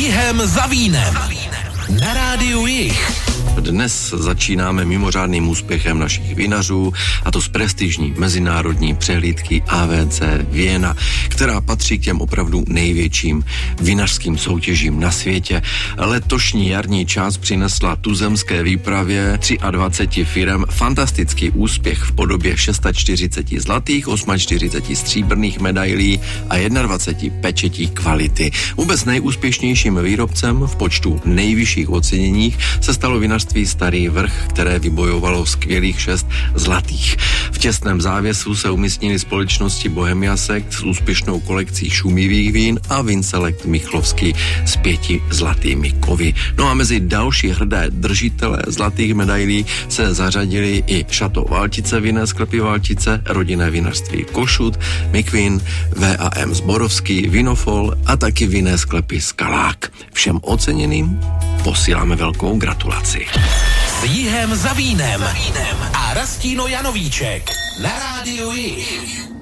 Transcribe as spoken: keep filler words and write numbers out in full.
jihem za vínem. Na rádiu Jih. Dnes začínáme mimořádným úspěchem našich vinařů, a to z prestižní mezinárodní přehlídky A V C Vienna, která patří k těm opravdu největším vinařským soutěžím na světě. Letošní jarní část přinesla tuzemské výpravě dvacet tři firem fantastický úspěch v podobě čtyřicet šest zlatých, čtyřicet osm stříbrných medailí a dvacet jedna pečetí kvality. Vůbec nejúspěšnějším výrobcem v počtu nejvyšších oceněních se stalo vinařství Starý Vrch, které vybojovalo skvělých šest zlatých. V těsném závěsu se umístnili společnosti Bohemia Sekt s úspěšnou kolekcí šumivých vín a Vinselect Michlovský s pěti zlatými kovy. No a mezi další hrdé držitele zlatých medailí se zařadili i Šato Valtice, vinné sklepy Valtice, rodinné vinařství Košut, Mikvin, V A M Zborovský, Vinofol a taky vinné sklepy Skalák. Všem oceněným posíláme velkou gratulaci. S jihem za vínem a Rastino Janovíček na rádiu Jih.